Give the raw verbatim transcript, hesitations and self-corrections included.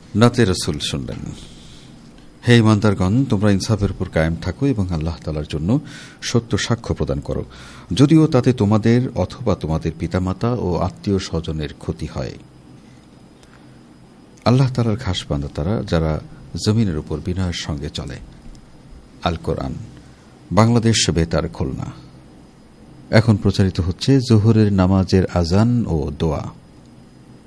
নাতে রাসূল শুনলেন। হে ইমানদারগণ, তোমরা ইনসাফের উপর কায়েম থাকো এবং আল্লাহ তাআলার জন্য সত্য সাক্ষ্য প্রদান করো, যদিও তাতে তোমাদের অথবা তোমাদের পিতামাতা ও আত্মীয় স্বজনের ক্ষতি হয়। আল্লাহ তাআলার খাস বান্দা তারা যারা জমিনের উপর বিনয়ের সঙ্গে চলে। আল কোরআন, বাংলাদেশ বেতার, খুলনা। এখন প্রচারিত হচ্ছে জোহরের নামাজের আজান ও দোয়া।